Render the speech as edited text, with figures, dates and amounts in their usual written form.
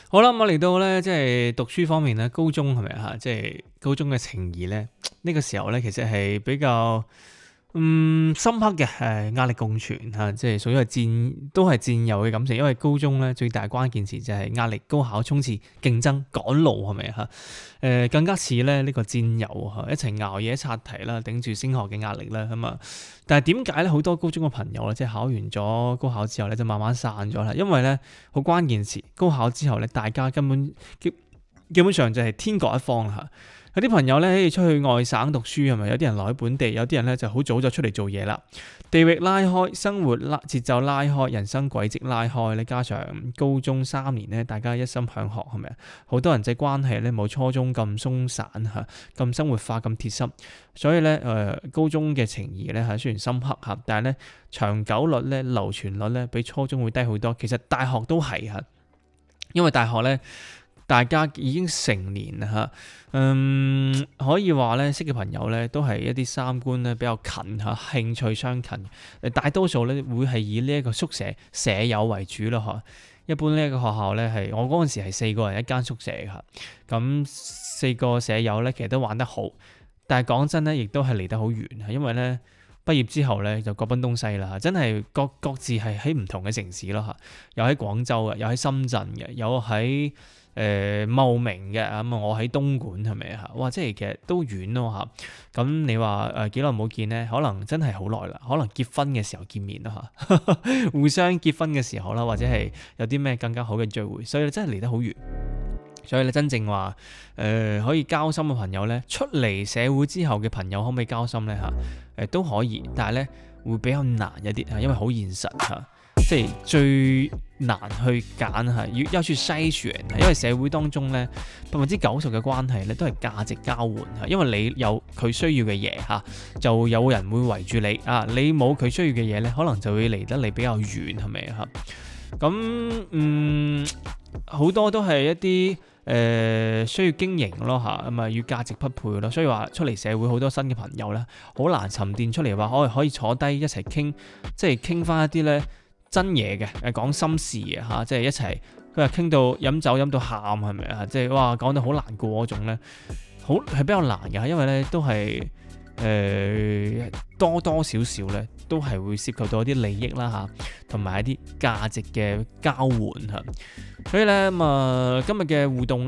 好啦，咁我嚟到咧，即係讀書方面咧，高中係咪啊？即係高中嘅情誼咧，呢個時候咧，其實係比較深刻嘅，壓力共存嚇，即係屬於係都係戰友嘅感情。因為高中咧最大關鍵詞就係壓力、高考、衝刺、競爭、趕路係咪嚇？更加似咧呢個戰友嚇，一齊熬夜刷題啦，頂住升學嘅壓力啦咁啊。但係點解咧好多高中嘅朋友咧，即係考完咗高考之後咧，就慢慢散咗啦？因為咧好關鍵詞，高考之後咧，大家根本基本上就係天各一方啦嚇。有啲朋友咧出去外省讀書係咪？有啲人留喺本地，有啲人咧就好早就出嚟做嘢啦。地域拉開，生活節奏拉開，人生軌跡拉開咧，加上高中3年咧，大家一心向學係咪啊？好多人際關係咧冇初中咁鬆散嚇，咁生活化咁貼心，所以咧高中嘅情誼咧係雖然深刻嚇，但係咧長久率咧流傳率咧比初中會低好多。其實大學都係嚇，因為大學咧。大家已經成年啦嚇，可以話咧識嘅朋友咧都係一啲三觀咧比較近嚇，興趣相近。大多數咧會係以呢一個宿舍舍友為主咯嚇。一般呢一個學校咧係我嗰陣時係4個人一間宿舍嚇，咁4個舍友咧其實都玩得好，但係講真咧亦都係離得好遠，因為咧畢業之後咧就各奔東西啦，真係各自係喺唔同嘅城市咯嚇，有喺廣州嘅，有喺深圳嘅，有喺茂名嘅，咁我喺東莞係咪嚇？哇！即係其實都遠咯嚇。咁你話幾耐冇見咧？可能真係好耐啦。可能結婚嘅時候見面啦嚇，互相結婚嘅時候啦，或者係有啲咩更加好嘅聚會，所以真係離得好遠。所以你真正話可以交心嘅朋友咧，出嚟社會之後嘅朋友可唔可以交心咧嚇？都可以，但係咧會比較難一啲嚇，因為好現實嚇。即係最難去揀係要去篩選，因為社會當中咧90%嘅關係咧都係價值交換嚇，因為你有佢需要嘅嘢嚇，就有人會圍住你啊，你冇佢需要嘅嘢咧，可能就會離得你比較遠係咪嚇？咁好多都係一啲需要經營咯嚇，咁啊要價值匹配咯，所以話出嚟社會好多新嘅朋友咧，好難沉澱出嚟話可以坐低一齊傾，即係傾翻一啲咧。真嘢嘅，講心事嘅嚇，即係一齊佢話傾到飲酒飲到喊係咪啊？即係哇講到好難過嗰種咧，好係比較難嘅，因為咧都係多多少少咧都係會涉及到一啲利益啦嚇，同埋一啲價值嘅交換嚇，所以咧今日嘅互動。